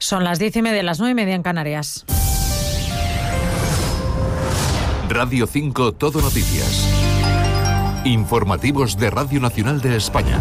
Son las 10:30, las 9:30 en Canarias. Radio 5 Todo Noticias. Informativos de Radio Nacional de España.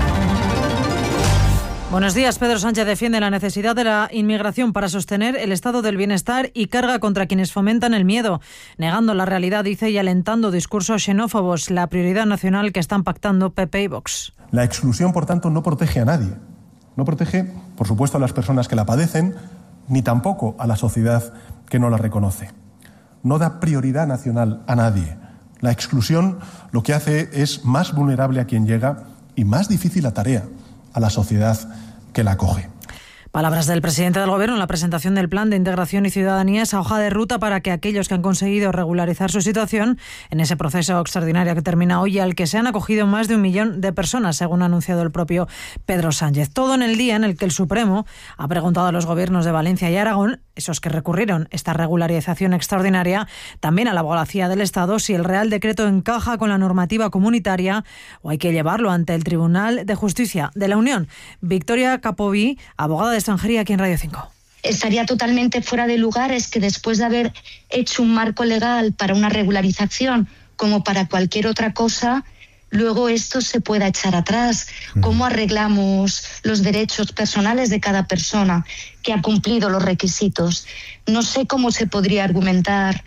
Buenos días. Pedro Sánchez defiende la necesidad de la inmigración para sostener el estado del bienestar y carga contra quienes fomentan el miedo, negando la realidad, dice, y alentando discursos xenófobos, la prioridad nacional que están pactando PP y Vox. La exclusión, por tanto, no protege a nadie. No protege, por supuesto, a las personas que la padecen, ni tampoco a la sociedad que no la reconoce. No da prioridad nacional a nadie. La exclusión lo que hace es más vulnerable a quien llega y más difícil la tarea a la sociedad que la acoge. Palabras del presidente del Gobierno en la presentación del Plan de Integración y Ciudadanía, esa hoja de ruta para que aquellos que han conseguido regularizar su situación en ese proceso extraordinario que termina hoy, al que se han acogido más de 1 millón de personas, según ha anunciado el propio Pedro Sánchez. Todo en el día en el que el Supremo ha preguntado a los gobiernos de Valencia y Aragón, esos que recurrieron esta regularización extraordinaria, también a la abogacía del Estado, si el Real Decreto encaja con la normativa comunitaria o hay que llevarlo ante el Tribunal de Justicia de la Unión. Victoria Capoví, abogada de extranjería aquí en Radio 5. Estaría totalmente fuera de lugar es que después de haber hecho un marco legal para una regularización como para cualquier otra cosa, luego esto se pueda echar atrás. ¿Cómo arreglamos los derechos personales de cada persona que ha cumplido los requisitos? No sé cómo se podría argumentar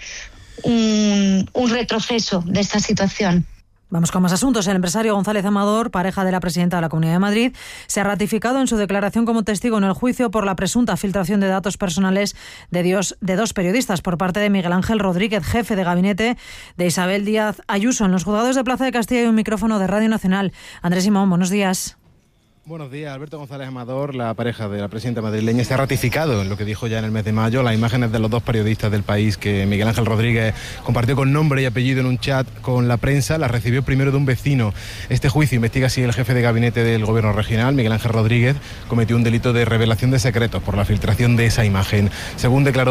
un retroceso de esta situación. Vamos con más asuntos. El empresario González Amador, pareja de la presidenta de la Comunidad de Madrid, se ha ratificado en su declaración como testigo en el juicio por la presunta filtración de datos personales de dos periodistas por parte de Miguel Ángel Rodríguez, jefe de gabinete de Isabel Díaz Ayuso. En los juzgados de Plaza de Castilla hay un micrófono de Radio Nacional. Andrés Simón, buenos días. Buenos días. Alberto González Amador, la pareja de la presidenta madrileña, se ha ratificado en lo que dijo ya en el mes de mayo. Las imágenes de los dos periodistas del País que Miguel Ángel Rodríguez compartió con nombre y apellido en un chat con la prensa, las recibió primero de un vecino. Este juicio investiga si el jefe de gabinete del gobierno regional, Miguel Ángel Rodríguez, cometió un delito de revelación de secretos por la filtración de esa imagen. Según declaró